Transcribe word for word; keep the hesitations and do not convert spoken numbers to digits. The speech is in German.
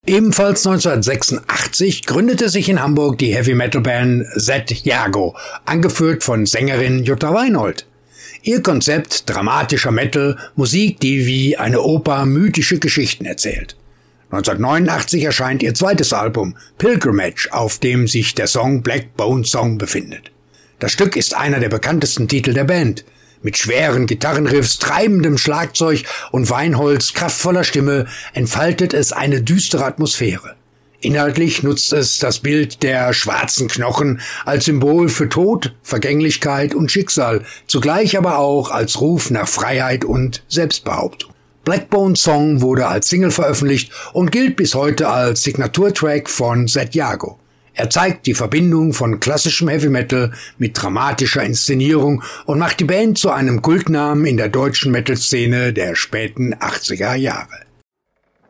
Ebenfalls neunzehnhundertsechsundachtzig gründete sich in Hamburg die Heavy-Metal-Band Set Jago, angeführt von Sängerin Jutta Weinhold. Ihr Konzept dramatischer Metal, Musik, die wie eine Oper mythische Geschichten erzählt. neunzehnhundertneunundachtzig erscheint ihr zweites Album Pilgrimage, auf dem sich der Song Black Bone Song befindet. Das Stück ist einer der bekanntesten Titel der Band. Mit schweren Gitarrenriffs, treibendem Schlagzeug und Weinholds kraftvoller Stimme entfaltet es eine düstere Atmosphäre. Inhaltlich nutzt es das Bild der schwarzen Knochen als Symbol für Tod, Vergänglichkeit und Schicksal, zugleich aber auch als Ruf nach Freiheit und Selbstbehauptung. Black Bone Song wurde als Single veröffentlicht und gilt bis heute als Signaturtrack von Set Jago. Er zeigt die Verbindung von klassischem Heavy Metal mit dramatischer Inszenierung und macht die Band zu einem Kultnamen in der deutschen Metal-Szene der späten achtziger Jahre.